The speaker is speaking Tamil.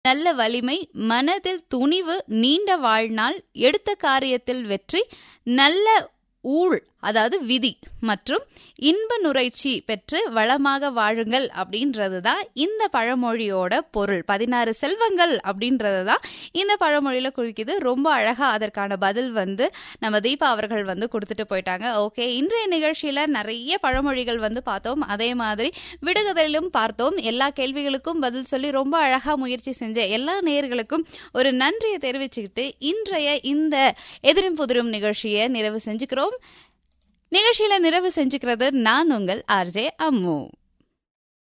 நல்ல வலிமை, மனதில் துணிவு, நீண்ட வாழ்நாள், எடுத்த காரியத்தில் வெற்றி, நல்ல ஊழ் அதாவது விதி மற்றும் இன்ப நுரைச்சி பெற்று வளமாக வாழுங்கள் அப்படின்றது தான் இந்த பழமொழியோட பொருள். 16 செல்வங்கள் அப்படின்றது தான் இந்த பழமொழியில குறிக்குது. ரொம்ப அழகா அதற்கான பதில் நம்ம தீபா அவர்கள் கொடுத்துட்டு போயிட்டாங்க. ஓகே, இன்றைய நிகழ்ச்சியில நிறைய பழமொழிகள் பார்த்தோம். அதே மாதிரி விடுகதையிலும் பார்த்தோம். எல்லா கேள்விகளுக்கும் பதில் சொல்லி ரொம்ப அழகா முயற்சி செஞ்ச எல்லா நேயர்களுக்கும் ஒரு நன்றியை தெரிவிச்சுக்கிட்டு இன்றைய இந்த எதிரும் புதிரும் நிகழ்ச்சியை நிறைவு செஞ்சுக்கிறோம். நிகழ்ச்சியில நிறைவு செஞ்சுக்கிறது நான் உங்கள் ஆர்ஜே அம்மு.